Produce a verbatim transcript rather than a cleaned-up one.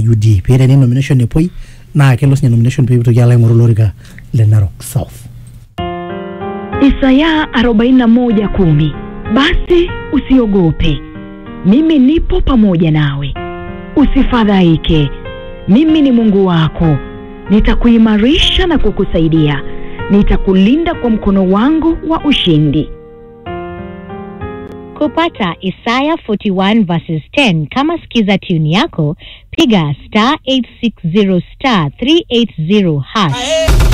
U D pere ni nomination ne poi na kelos ni nomination pe to yala ngoro loriga le Narok South. Isaya arobaini na moja kumi. Basi usiogope, mimi nipo pamoja nawe. Usifadhaike, mimi ni Mungu wako. Nitakuimarisha na kukusaidia. Nitakulinda kwa mkono wangu wa ushindi. Kupata Isaiah arobaini na moja verses ten kama skiza tune yako, piga star eight six zero star three eight zero hash.